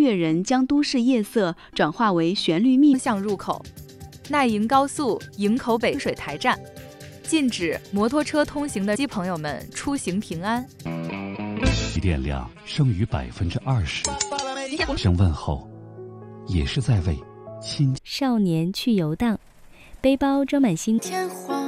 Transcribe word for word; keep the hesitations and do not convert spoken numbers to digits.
乐人将都市夜色转化为旋律密向入口，耐营高速营口北水台站禁止摩托车通行的机朋友们出行平安。 电量剩余百分之二十，声问候，也是在为亲。 少年去游荡，背包装满心。